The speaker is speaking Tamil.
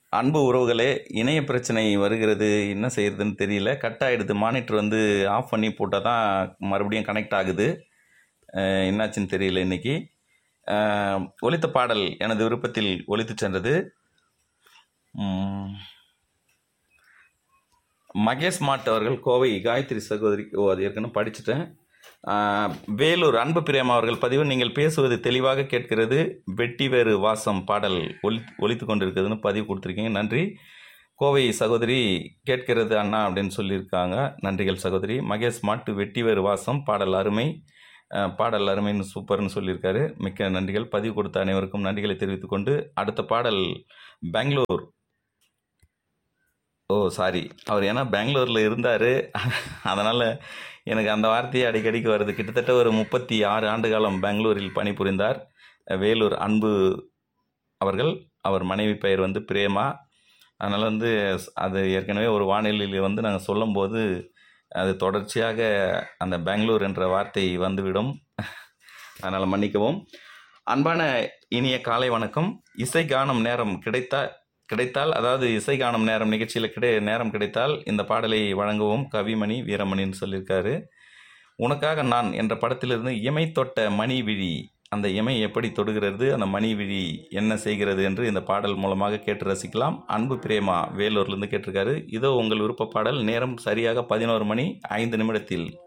அன்பு உறவுகளே, இணைய பிரச்சனை வருகிறது. என்ன செய்யறதுன்னு தெரியல. கட் ஆகிடுது. மானிட்டர் வந்து ஆஃப் பண்ணி போட்டால் தான் மறுபடியும் கனெக்ட் ஆகுது. என்னாச்சுன்னு தெரியல இன்னைக்கு. ஒலித்த பாடல் எனது விருப்பத்தில் ஒலித்து சென்றது. மகேஷ் மாட் அவர்கள், கோவை காயத்ரி சகோதரி. அது ஏற்கனவே படிச்சுட்டேன். வேலூர் அன்பு பிரேமா அவர்கள் பதிவு, நீங்கள் பேசுவது தெளிவாக கேட்கிறது, வெட்டி வேறு வாசம் பாடல் ஒலித்து கொண்டிருக்கிறதுன்னு பதிவு கொடுத்துருக்கீங்க. நன்றி. கோவை சகோதரி, கேட்கிறது அண்ணா அப்படின்னு சொல்லியிருக்காங்க. நன்றிகள் சகோதரி. மகேஷ் மாட்டு, வெட்டி வேறு வாசம் பாடல் அருமை, பாடல் அருமைன்னு சூப்பர்னு சொல்லியிருக்காரு. மிக்க நன்றிகள். பதிவு கொடுத்த அனைவருக்கும் நன்றிகளை தெரிவித்துக்கொண்டு அடுத்த பாடல் பெங்களூர். சாரி, அவர் ஏன்னா பெங்களூரில் இருந்தார், அதனால் எனக்கு அந்த வார்த்தையே அடிக்கடிக்கு வருது. கிட்டத்தட்ட ஒரு 36 ஆண்டு காலம் பெங்களூரில் பணிபுரிந்தார் வேலூர் அன்பு அவர்கள். அவர் மனைவி பெயர் வந்து பிரேமா. அதனால் வந்து அது ஏற்கனவே ஒரு வானிலையில் வந்து நாங்கள் சொல்லும்போது அது தொடர்ச்சியாக அந்த பெங்களூர் என்ற வார்த்தை வந்துவிடும். அதனால் மன்னிக்கவும். அன்பான இனிய காலை வணக்கம். இசை கானம் நேரம் கிடைத்தால், அதாவது இசை காணும் நேரம் நிகழ்ச்சியில் நேரம் கிடைத்தால் இந்த பாடலை வழங்கவும் கவிமணி வீரமணின்னு சொல்லியிருக்காரு. உனக்காக நான் என்ற படத்திலிருந்து இமை தொட்ட மணி விழி, அந்த இமை எப்படி தொடுகிறது, அந்த மணி விழி என்ன செய்கிறது என்று இந்த பாடல் மூலமாக கேட்டு ரசிக்கலாம். அன்பு பிரேமா வேலூர்லேருந்து கேட்டிருக்காரு. இதோ உங்கள் விருப்ப பாடல். நேரம் சரியாக 11 மணி 5 நிமிடத்தில்.